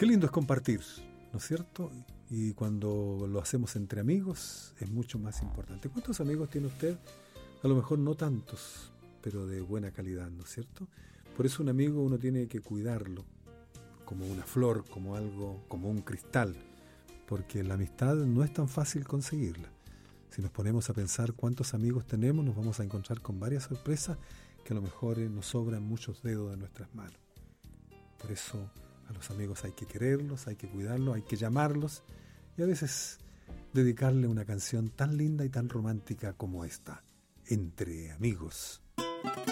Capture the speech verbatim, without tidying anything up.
Qué lindo es compartir, ¿no es cierto? Y cuando lo hacemos entre amigos es mucho más importante. ¿Cuántos amigos tiene usted? A lo mejor no tantos, pero de buena calidad, ¿no es cierto? Por eso un amigo uno tiene que cuidarlo como una flor, como algo, como un cristal, porque la amistad no es tan fácil conseguirla. Si nos ponemos a pensar cuántos amigos tenemos, nos vamos a encontrar con varias sorpresas que a lo mejor eh, nos sobran muchos dedos de nuestras manos. Por eso a los amigos hay que quererlos, hay que cuidarlos, hay que llamarlos y a veces dedicarle una canción tan linda y tan romántica como esta, Entre Amigos.